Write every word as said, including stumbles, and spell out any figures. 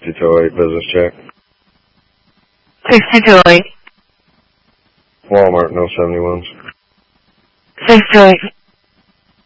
sixty-two eight business check. sixty-two eight. Walmart, no seventy-ones. sixty-two eight.